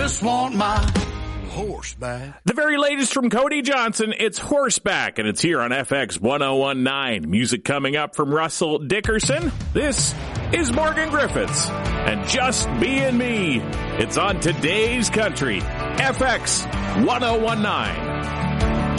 Just want my horseback. The very latest from Cody Johnson, it's Horseback, and it's here on FX 1019. Music coming up from Russell Dickerson. This is Morgan Griffiths, and Just Being Me. It's on Today's Country, FX 1019.